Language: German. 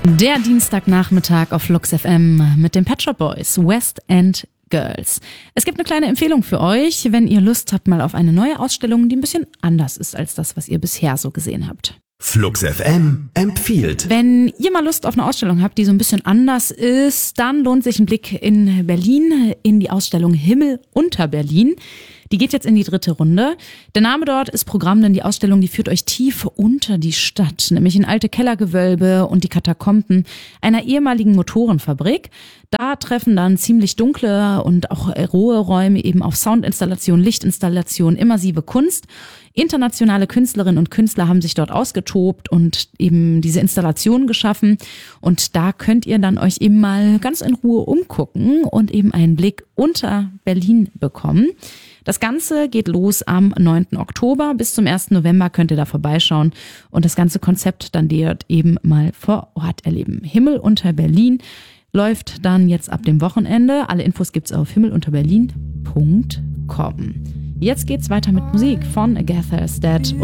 Der Dienstagnachmittag auf Flux FM mit den Pet Shop Boys, West End Girls. Es gibt eine kleine Empfehlung für euch, wenn ihr Lust habt mal auf eine neue Ausstellung, die ein bisschen anders ist als das, was ihr bisher so gesehen habt. Flux FM empfiehlt. Wenn ihr mal Lust auf eine Ausstellung habt, die so ein bisschen anders ist, dann lohnt sich ein Blick in Berlin in die Ausstellung Himmel unter Berlin. Die geht jetzt in die 3. Runde. Der Name dort ist Programm, denn die Ausstellung, die führt euch tief unter die Stadt, nämlich in alte Kellergewölbe und die Katakomben einer ehemaligen Motorenfabrik. Da treffen dann ziemlich dunkle und auch rohe Räume eben auf Soundinstallation, Lichtinstallation, immersive Kunst. Internationale Künstlerinnen und Künstler haben sich dort ausgetobt und eben diese Installationen geschaffen. Und da könnt ihr dann euch eben mal ganz in Ruhe umgucken und eben einen Blick unter Berlin bekommen. Das Ganze geht los am 9. Oktober. Bis zum 1. November könnt ihr da vorbeischauen und das ganze Konzept dann dort eben mal vor Ort erleben. Himmel unter Berlin läuft dann jetzt ab dem Wochenende. Alle Infos gibt's auf himmelunterberlin.com. Jetzt geht's weiter mit Musik von Agatha Is Dead.